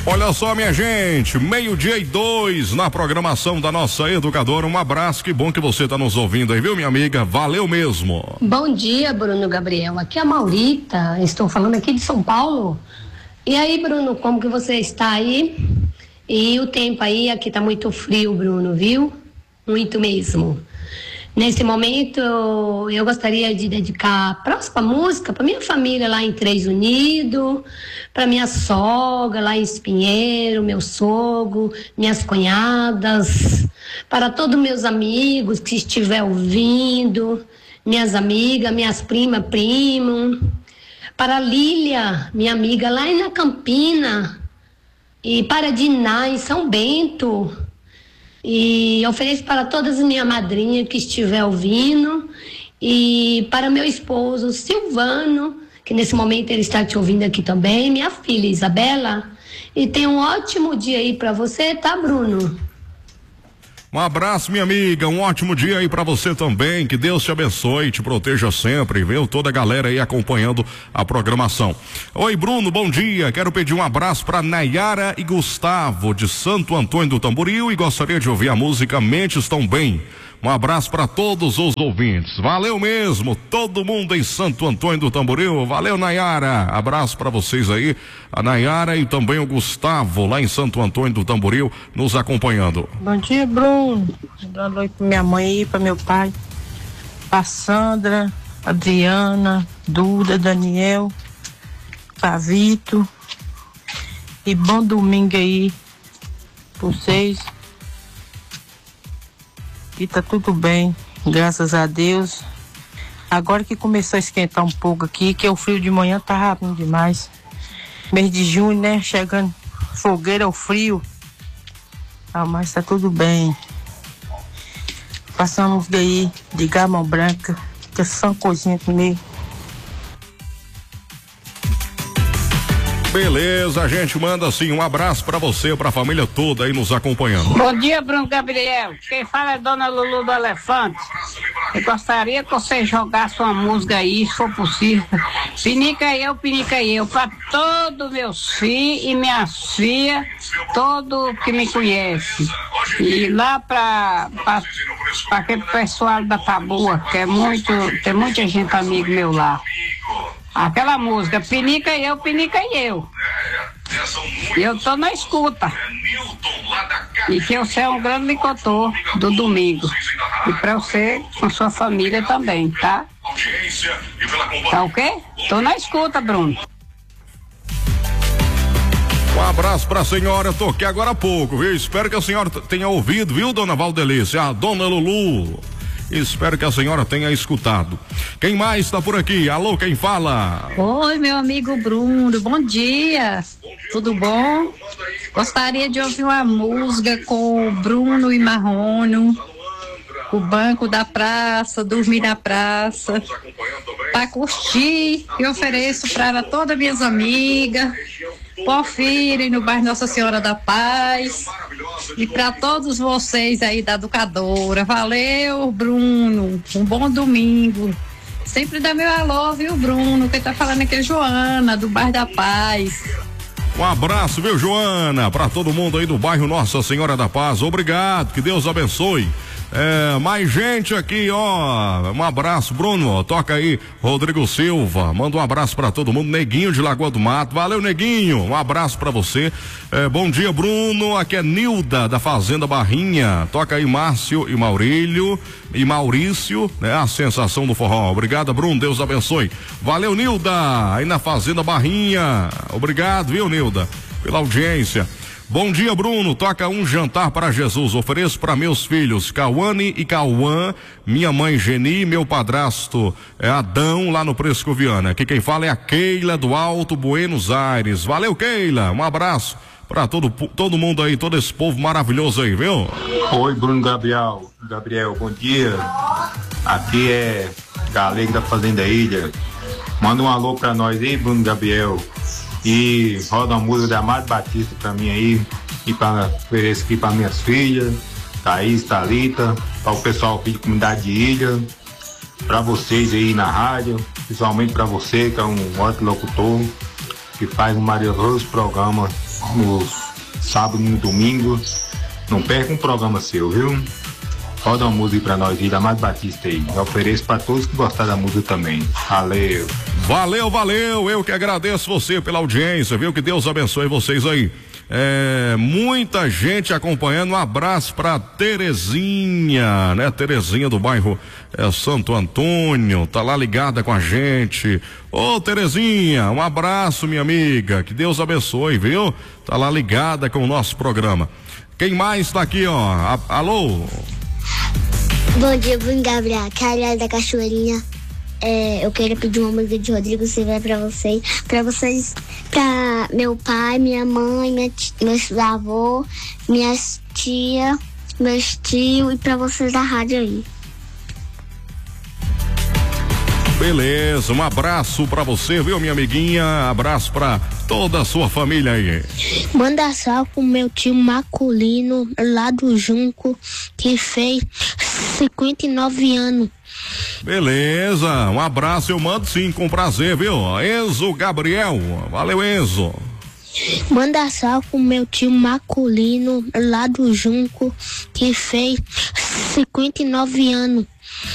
Olha só, minha gente, 12:02 na programação da nossa educadora. Um abraço, que bom que você está nos ouvindo aí, viu, minha amiga? Valeu mesmo. Bom dia, Bruno Gabriel. Aqui é a Maurita, estou falando aqui de São Paulo. E aí, Bruno, como que você está aí? E o tempo aí, aqui tá muito frio, Bruno, viu? Muito mesmo. Nesse momento, eu gostaria de dedicar a próxima música para minha família lá em Três Unidos, para minha sogra lá em Espinheiro, meu sogro, minhas cunhadas, para todos meus amigos que estiver ouvindo, minhas amigas, minhas primas, primo, para a Lília, minha amiga lá na Campina, e para Diná em São Bento. E ofereço para todas as minhas madrinhas que estiver ouvindo, e para meu esposo Silvano, que nesse momento ele está te ouvindo aqui também, minha filha Isabela. E tenha um ótimo dia aí para você, tá, Bruno? Um abraço, minha amiga, um ótimo dia aí pra você também, que Deus te abençoe, te proteja sempre, viu? Toda a galera aí acompanhando a programação. Oi, Bruno, bom dia, quero pedir um abraço pra Nayara e Gustavo de Santo Antônio do Tamboril e gostaria de ouvir a música Mentes Tão Bem. Um abraço para todos os ouvintes. Valeu mesmo, todo mundo em Santo Antônio do Tamboril. Valeu, Nayara. Abraço para vocês aí, a Nayara e também o Gustavo lá em Santo Antônio do Tamboril nos acompanhando. Bom dia, Bruno. Boa noite para minha mãe e para meu pai, para Sandra, Adriana, Duda, Daniel, para Vitor. E bom domingo aí para vocês. E tá tudo bem, graças a Deus. Agora que começou a esquentar um pouco aqui, que o frio de manhã tá rápido demais. Mês de junho, né? Chegando fogueira, o frio. Ah, mas tá tudo bem. Passamos daí de gamão branca, que é só uma coisinha comigo. Beleza, a gente manda assim um abraço pra você, pra família toda aí nos acompanhando. Bom dia, Bruno Gabriel. Quem fala é Dona Lulu do Elefante. Eu gostaria que você jogasse uma música aí, se for possível. Pinica eu, pra todos meus filhos e minhas filhas, todo que me conhece. E lá pra aquele pessoal da Tabua, que é tem muita gente amigo meu lá. Aquela música, pinica eu. E eu tô na escuta. E que você é um grande locutor do domingo. E pra você, com sua família também, tá? Tá ok? Tô na escuta, Bruno. Um abraço pra senhora, toquei agora há pouco, viu? Espero que a senhora tenha ouvido, viu, dona Valdelice? A dona Lulu. Espero que a senhora tenha escutado. Quem mais está por aqui? Alô, quem fala? Oi, meu amigo Bruno, bom dia. Tudo bom? Gostaria de ouvir uma música com o Bruno e Marrone, o banco da praça, dormir na praça, para curtir. E ofereço para todas minhas amigas, Porfírio, no bairro Nossa Senhora da Paz, e para todos vocês aí da educadora. Valeu, Bruno, um bom domingo. Sempre dá meu alô, viu, Bruno? Quem tá falando aqui é Joana, do bairro da Paz. Um abraço, viu, Joana, para todo mundo aí do bairro Nossa Senhora da Paz. Obrigado, que Deus abençoe. Mais gente aqui, ó. Um abraço, Bruno. Toca aí, Rodrigo Silva. Manda um abraço pra todo mundo. Neguinho de Lagoa do Mato. Valeu, Neguinho. Um abraço pra você. Bom dia, Bruno. Aqui é Nilda, da Fazenda Barrinha. Toca aí, Márcio e Maurício, né? A sensação do forró. Obrigado, Bruno. Deus abençoe. Valeu, Nilda. Aí na Fazenda Barrinha. Obrigado, viu, Nilda, pela audiência. Bom dia, Bruno. Toca Um Jantar para Jesus. Ofereço para meus filhos Cauane e Cauã, minha mãe Geni, meu padrasto Adão, lá no Prescoviana. Aqui quem fala é a Keila do Alto Buenos Aires. Valeu, Keila. Um abraço para todo mundo aí, todo esse povo maravilhoso aí, viu? Oi, Bruno Gabriel, bom dia. Aqui é Galego da Fazenda Ilha. Manda um alô para nós aí, Bruno Gabriel. E roda uma música da Amado Batista pra mim aí, e para oferecer aqui para minhas filhas, Thaís, Thalita, para o pessoal aqui de comunidade de Ilha, para vocês aí na rádio, principalmente para você, que é um ótimo locutor, que faz um maravilhoso programa no sábado e no domingo. Não perca um programa seu, viu? Roda uma música pra nós aí, da Amado Batista aí. Eu ofereço pra todos que gostaram da música também. Valeu. Valeu. Eu que agradeço você pela audiência, viu? Que Deus abençoe vocês aí. Muita gente acompanhando. Um abraço pra Terezinha, né? Terezinha do bairro Santo Antônio, tá lá ligada com a gente. Ô Terezinha, um abraço, minha amiga, que Deus abençoe, viu? Tá lá ligada com o nosso programa. Quem mais tá aqui, ó? Alô? Bom dia, Bruno Gabriel, Caralho da Cachoeirinha. Eu quero pedir uma música de Rodrigo Silva pra vocês, pra meu pai, minha mãe, meus avós, minhas tias, meus tios e pra vocês da rádio aí. Beleza, um abraço pra você, viu, minha amiguinha? Abraço pra toda a sua família aí. Manda salve pro meu tio Maculino, lá do Junco, que fez 59 anos. Beleza, um abraço, eu mando sim, com prazer, viu? Enzo Gabriel, valeu, Enzo. Manda salve pro meu tio Maculino, lá do Junco, que fez 59 anos.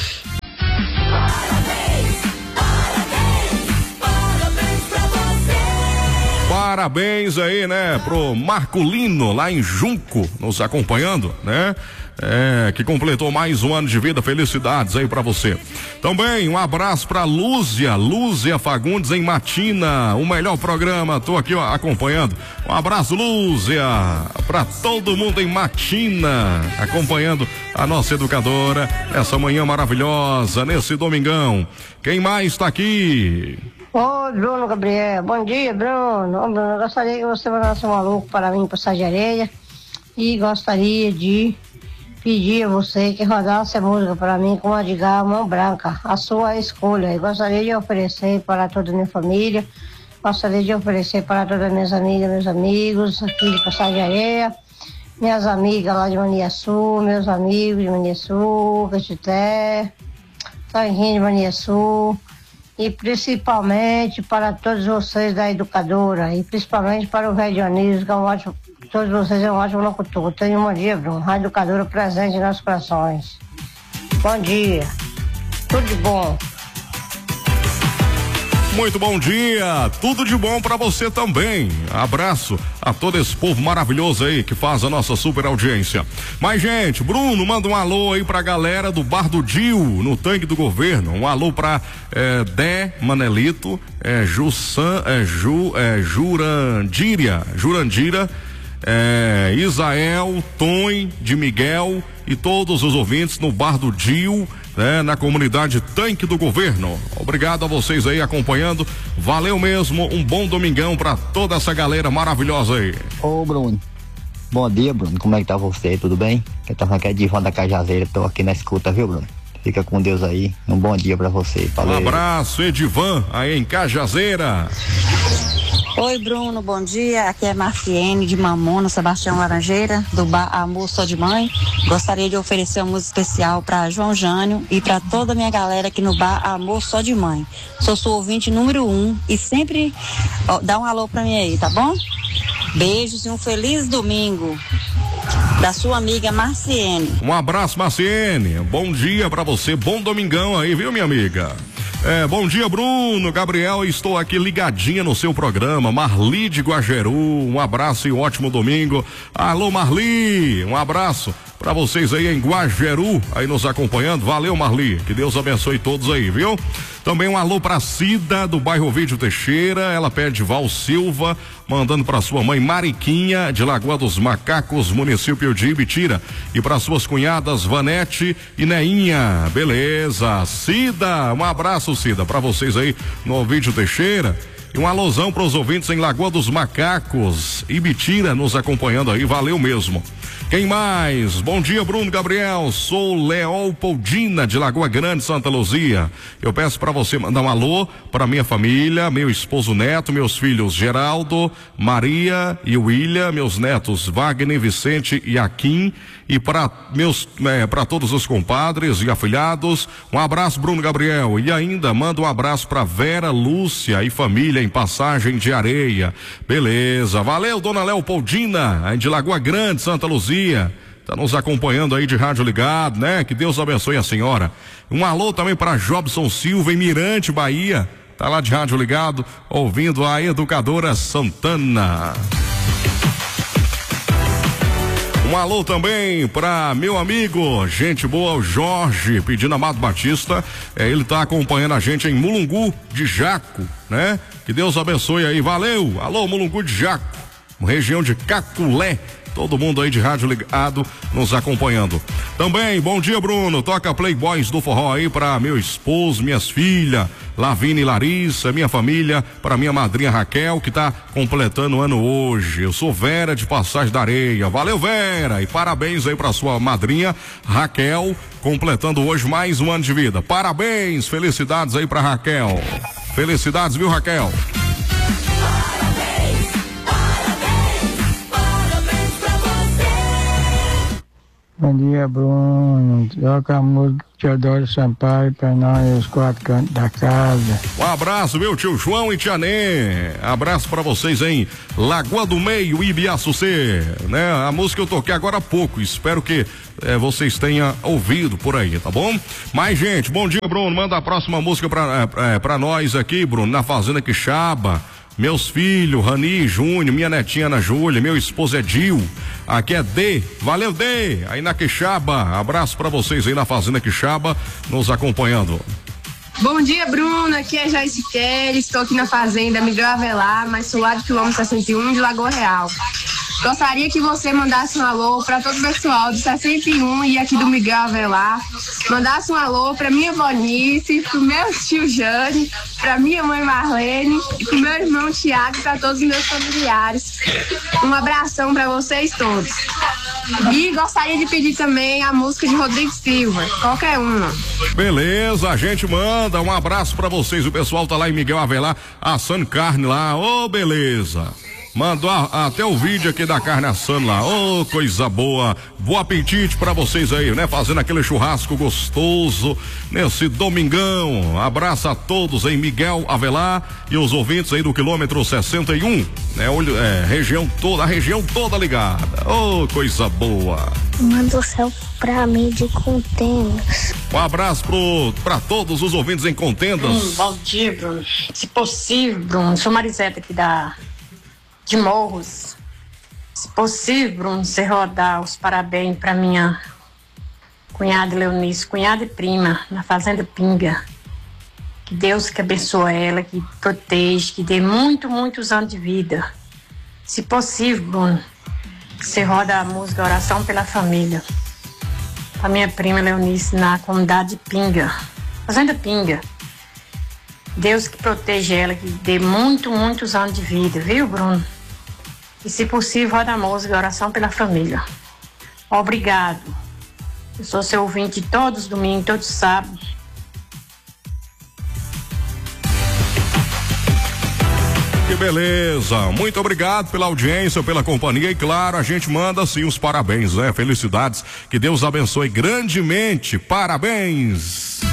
Parabéns aí, né, pro Marculino lá em Junco, nos acompanhando, né? Que completou mais um ano de vida. Felicidades aí pra você. Também um abraço pra Lúzia Fagundes em Matina, o melhor programa, tô aqui, ó, acompanhando. Um abraço, Lúzia, pra todo mundo em Matina, acompanhando a nossa educadora essa manhã maravilhosa, nesse domingão. Quem mais tá aqui? Oi, Bruno Gabriel. Bom dia, Bruno. Ô, Bruno, eu gostaria que você mandasse um alô para mim, para Sá de Areia, e gostaria de pedir a você que rodasse a música para mim com a de Mão Branca, a sua escolha. Eu gostaria de oferecer para toda a minha família, gostaria de oferecer para todas as minhas amigas, meus amigos aqui de Passagem de Areia, minhas amigas lá de Maniaçu, meus amigos de Maniaçu, Caetité, Sanguinho de Maniaçu, e principalmente para todos vocês da educadora, e principalmente para o Rei Dionísio, que é um ótimo, todos vocês é um ótimo locutor. Tenha um bom dia, Bruno. A educadora presente em nossos corações. Bom dia. Tudo de bom. Muito bom dia, tudo de bom pra você também. Abraço a todo esse povo maravilhoso aí que faz a nossa super audiência. Mas, gente, Bruno, manda um alô aí pra galera do Bar do Dil, no Tanque do Governo. Um alô pra Dé Manelito, Jurandira, Isael, Tom de Miguel e todos os ouvintes no Bar do Dil, né, na comunidade Tanque do Governo. Obrigado a vocês aí acompanhando. Valeu mesmo, um bom domingão pra toda essa galera maravilhosa aí. Ô, Bruno, bom dia, Bruno, como é que tá você, tudo bem? Quem tá falando que é Divan da Cajazeira, tô aqui na escuta, viu, Bruno? Fica com Deus aí, um bom dia pra você. Valeu. Um abraço, Edivan, aí em Cajazeira. Oi, Bruno, bom dia. Aqui é Marciene de Mamona, Sebastião Laranjeira, do Bar Amor Só de Mãe. Gostaria de oferecer uma música especial para João Jânio e para toda a minha galera aqui no Bar Amor Só de Mãe. Sou sua ouvinte número 1 e sempre dá um alô pra mim aí, tá bom? Beijos e um feliz domingo. Da sua amiga Marciene. Um abraço, Marciene. Bom dia pra você, bom domingão aí, viu, minha amiga? Bom dia, Bruno Gabriel, estou aqui ligadinha no seu programa. Marli de Guajeru, um abraço e um ótimo domingo. Alô, Marli, um abraço pra vocês aí em Guajeru, aí nos acompanhando. Valeu, Marli, que Deus abençoe todos aí, viu? Também um alô pra Cida, do bairro Ovídio Teixeira, ela pede Val Silva, mandando pra sua mãe Mariquinha, de Lagoa dos Macacos, município de Ibitira, e pra suas cunhadas Vanete e Neinha. Beleza, Cida, um abraço, Cida, pra vocês aí no Ovídio Teixeira. E um alôzão pros ouvintes em Lagoa dos Macacos, Ibitira, nos acompanhando aí, valeu mesmo. Quem mais? Bom dia, Bruno Gabriel. Sou Leopoldina de Lagoa Grande, Santa Luzia. Eu peço para você mandar um alô para minha família, meu esposo Neto, meus filhos Geraldo, Maria e William, meus netos Wagner, Vicente e Akin, e para todos os compadres e afilhados. Um abraço, Bruno Gabriel. E ainda manda um abraço para Vera, Lúcia e família em Passagem de Areia. Beleza. Valeu, dona Leopoldina, de Lagoa Grande, Santa Luzia. Tá nos acompanhando aí de rádio ligado, né? Que Deus abençoe a senhora. Um alô também para Jobson Silva em Mirante, Bahia. Tá lá de rádio ligado, ouvindo a Educadora Santana. Um alô também para meu amigo, gente boa, o Jorge, pedindo Amado Batista. Ele tá acompanhando a gente em Mulungu de Jaco, né? Que Deus abençoe aí, valeu. Alô, Mulungu de Jaco, região de Caculé. Todo mundo aí de rádio ligado nos acompanhando. Também, bom dia, Bruno. Toca Playboys do Forró aí para meu esposo, minhas filhas, Lavina e Larissa, minha família, para minha madrinha Raquel, que tá completando o ano hoje. Eu sou Vera de Passagem da Areia. Valeu, Vera. E parabéns aí para sua madrinha Raquel, completando hoje mais um ano de vida. Parabéns, felicidades aí para Raquel. Felicidades, viu, Raquel? Bom dia, Bruno. Toca a música de Teodoro Sampaio pra nós, os quatro cantos da casa. Um abraço, meu tio João e tia Nê. Abraço pra vocês em Lagoa do Meio, Ibiaçucê, né? A música eu toquei agora há pouco. Espero que vocês tenham ouvido por aí, tá bom? Mas, gente, bom dia, Bruno. Manda a próxima música pra nós aqui, Bruno, na Fazenda Quixaba. Meus filhos, Rani, Júnior, minha netinha Ana Júlia, meu esposo é Dil, aqui é D, valeu D, aí na Quixaba, abraço pra vocês aí na Fazenda Quixaba, nos acompanhando. Bom dia, Bruno, aqui é Joyce Kelly, estou aqui na Fazenda Miguel Avelar, mas sou lá do quilômetro 61 de Lagoa Real. Gostaria que você mandasse um alô para todo o pessoal do 61 e aqui do Miguel Avelar. Mandasse um alô para minha Vonice, pro meu tio Jane, para minha mãe Marlene e pro meu irmão Tiago e para todos os meus familiares. Um abração para vocês todos. E gostaria de pedir também a música de Rodrigo Silva, qualquer uma. Beleza, a gente manda um abraço para vocês. O pessoal tá lá em Miguel Avelar, assando carne lá. Ô, beleza. Mandou até o vídeo aqui da carne assando lá. Ô, coisa boa. Bom apetite pra vocês aí, né? Fazendo aquele churrasco gostoso nesse domingão. Abraço a todos em Miguel Avelar e os ouvintes aí do quilômetro 61, né? A região toda ligada. Ô, coisa boa. Manda o céu pra mim de Contendas. Um abraço pra todos os ouvintes em Contendas. Bom dia, Bruno. Se possível, Bruno, sou Mariseta aqui de Morros. Se possível, Bruno, você rodar os parabéns para minha cunhada Leonice, cunhada e prima, na Fazenda Pinga. Que Deus que abençoe ela, que proteja, que dê muitos anos de vida. Se possível, Bruno, você roda a música Oração pela Família. Para minha prima Leonice, na comunidade de Pinga, Fazenda Pinga. Deus que proteja ela, que dê muitos anos de vida, viu, Bruno? E se possível, roda a música Oração pela Família. Obrigado. Eu sou seu ouvinte todos os domingos, todos os sábados. Que beleza, muito obrigado pela audiência, pela companhia e claro, a gente manda sim os parabéns, né? Felicidades, que Deus abençoe grandemente, parabéns!